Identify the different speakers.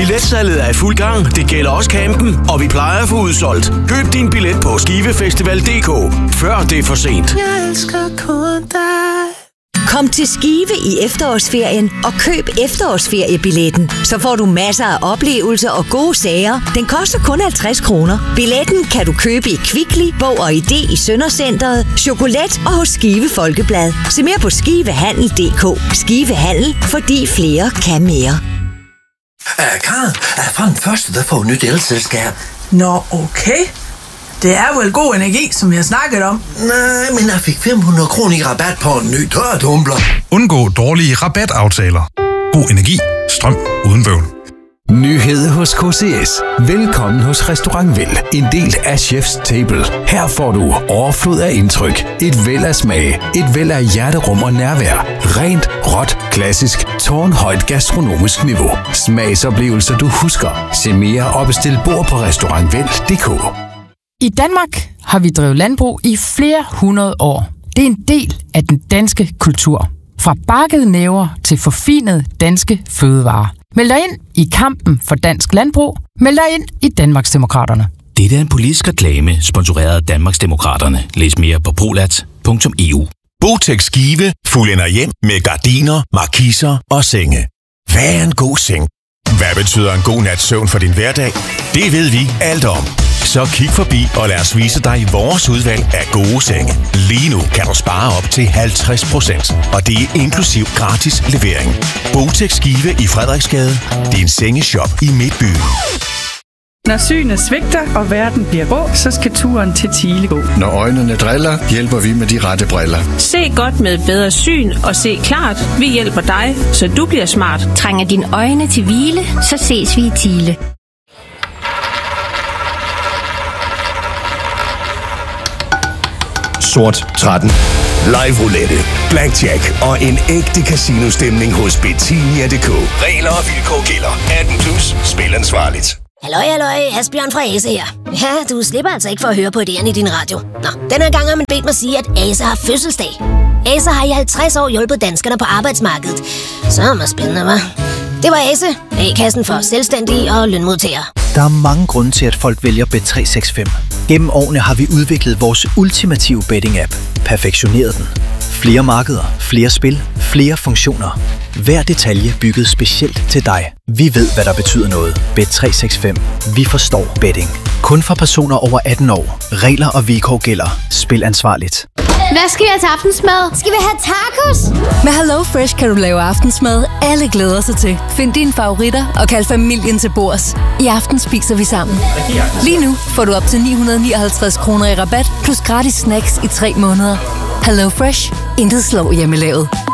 Speaker 1: Billetsalget er i fuld gang. Det gælder også campen, og vi plejer at få udsolgt. Køb din billet på skivefestival.dk, før det er for sent.
Speaker 2: Jeg elsker kun dig.
Speaker 3: Kom til Skive i efterårsferien og køb efterårsferiebilletten. Så får du masser af oplevelser og gode sager. Den koster kun 50 kroner. Billetten kan du købe i Kvickly, Bog og ID i Søndercenteret, Chokolat og hos Skive Folkeblad. Se mere på skivehandel.dk. Skive Handel, fordi flere kan mere.
Speaker 4: Karen, fra den første, der får nyt elselskab.
Speaker 5: Nå, okay. Det er vel god energi, som vi har snakket om.
Speaker 4: Nej, men jeg fik 500 kroner i rabat på en ny tørretumbler.
Speaker 6: Undgå dårlige rabataftaler. God energi. Strøm uden bøvl.
Speaker 7: Nyhed hos KCS. Velkommen hos Restaurant Vel. En del af Chef's Table. Her får du overflod af indtryk. Et væld af smag. Et væld af hjerterum og nærvær. Rent, råt, klassisk, tårnhøjt gastronomisk niveau. Smagsoplevelser du husker. Se mere og bestil bord på restaurantvel.dk.
Speaker 8: I Danmark har vi drevet landbrug i flere hundrede år. Det er en del af den danske kultur. Fra bakkede næver til forfinede danske fødevarer. Meld dig ind i kampen for dansk landbrug. Meld dig ind i Danmarksdemokraterne.
Speaker 9: Det er en politisk reklame, sponsoreret af Danmarksdemokraterne. Læs mere på polat.eu.
Speaker 10: Botex Skive fuldender hjem med gardiner, markiser og senge. Hvad er en god seng? Hvad betyder en god nats søvn for din hverdag? Det ved vi alt om. Så kig forbi og lad os vise dig vores udvalg af gode senge. Lige nu kan du spare op til 50%, og det er inklusiv gratis levering. Botex Skive i Frederiksgade. Din sengeshop i Midtbyen.
Speaker 11: Når synet svigter, og verden bliver grå, så skal turen til Thiele gå.
Speaker 12: Når øjnene driller, hjælper vi med de rette briller.
Speaker 13: Se godt med bedre syn og se klart. Vi hjælper dig, så du bliver smart.
Speaker 14: Trænger dine øjne til hvile, så ses vi i Thiele.
Speaker 10: Sort 13. Live roulette, blackjack og en ægte casino-stemning hos Betania.dk. Regler og vilkår gælder. 18+. Spil ansvarligt.
Speaker 15: Halløj, Asbjørn fra Ase her. Ja, du slipper altså ikke for at høre på idéerne i din radio. Nå, denne gang har man bedt mig sige, at Ase har fødselsdag. Ase har i 50 år hjulpet danskerne på arbejdsmarkedet. Så er det spændende, hva'? Det var Ase, A-kassen for selvstændige og lønmodtagere.
Speaker 16: Der er mange grunde til, at folk vælger Bet365. Gennem årene har vi udviklet vores ultimative betting-app. Perfektioneret den. Flere markeder, flere spil, flere funktioner. Hver detalje bygget specielt til dig. Vi ved, hvad der betyder noget. Bet365. Vi forstår betting. Kun for personer over 18 år. Regler og vilkår gælder. Spil ansvarligt.
Speaker 17: Hvad skal vi have til aftensmad? Skal vi have tacos? Med HelloFresh kan du lave aftensmad, alle glæder sig til. Find dine favoritter og kald familien til bords. I aften spiser vi sammen. Lige nu får du op til 959 kroner i rabat, plus gratis snacks i 3 måneder. HelloFresh. Intet slår hjemmelavet.